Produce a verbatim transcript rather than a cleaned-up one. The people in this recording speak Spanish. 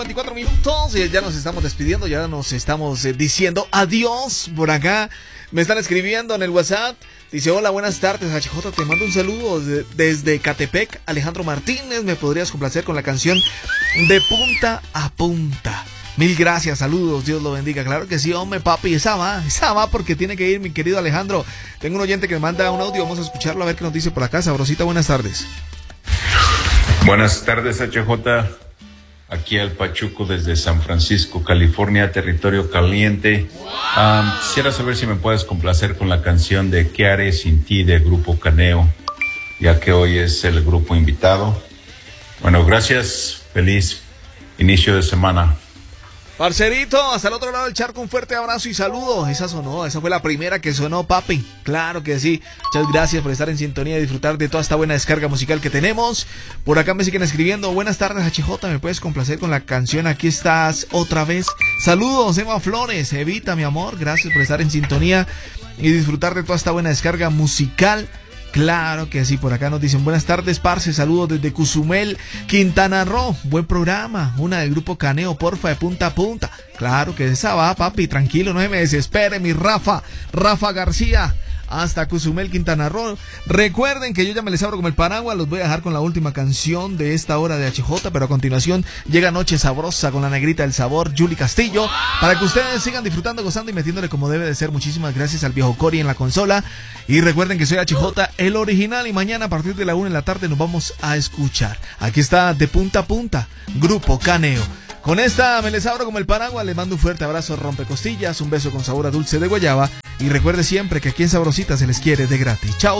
veinticuatro minutos y ya nos estamos despidiendo, ya nos estamos eh, diciendo adiós por acá. Me están escribiendo en el WhatsApp. Dice, hola, buenas tardes, H J, te mando un saludo de, desde Catepec. Alejandro Martínez, ¿me podrías complacer con la canción De Punta a Punta? Mil gracias, saludos, Dios lo bendiga. Claro que sí, hombre, papi, esa va, esa va porque tiene que ir, mi querido Alejandro. Tengo un oyente que me manda un audio, vamos a escucharlo a ver qué nos dice por acá. Sabrosita, buenas tardes. Buenas tardes, H J. Aquí al Pachuco desde San Francisco, California, territorio caliente. Um, quisiera saber si me puedes complacer con la canción de ¿Qué haré sin ti? De Grupo Caneo, ya que hoy es el grupo invitado. Bueno, gracias. Feliz inicio de semana. Parcerito, hasta el otro lado del charco, un fuerte abrazo y saludo. Esa sonó, esa fue la primera que sonó, papi. Claro que sí. Muchas gracias por estar en sintonía y disfrutar de toda esta buena descarga musical que tenemos. Por acá me siguen escribiendo. Buenas tardes, H J, ¿me puedes complacer con la canción Aquí estás otra vez? Saludos, Emma Flores. Evita, mi amor, gracias por estar en sintonía y disfrutar de toda esta buena descarga musical. Claro que sí, por acá nos dicen buenas tardes, parce, saludos desde Cozumel, Quintana Roo, buen programa, una del grupo Caneo, porfa, de punta a punta. Claro que esa va, papi, tranquilo, no se me desespere, mi Rafa, Rafa García, hasta Cozumel, Quintana Roo. Recuerden que yo ya me les abro como el paraguas, los voy a dejar con la última canción de esta hora de H J, pero a continuación llega Noche Sabrosa con la negrita del sabor, Julie Castillo, para que ustedes sigan disfrutando, gozando y metiéndole como debe de ser. Muchísimas gracias al viejo Cori en la consola. Y recuerden que soy H J, el original, y mañana a partir de la una de la tarde nos vamos a escuchar. Aquí está De Punta a Punta, Grupo Caneo. Con esta me les abro como el paraguas, les mando un fuerte abrazo rompecostillas, un beso con sabor a dulce de guayaba, y recuerde siempre que aquí en Sabrosita se les quiere de gratis. Chao.